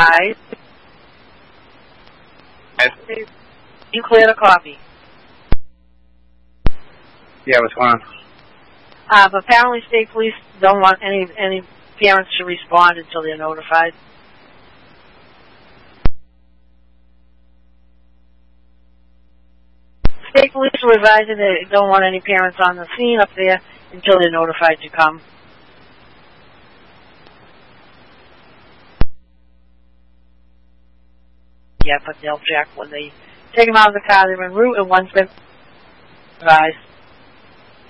advised. You cleared a copy. Yeah, what's going on? Apparently state police don't want any parents to respond until they're notified. State police were advising they don't want any parents on the scene up there until they're notified to come. Yeah, but they'll check when they take them out of the car. They're en route, and one's been advised.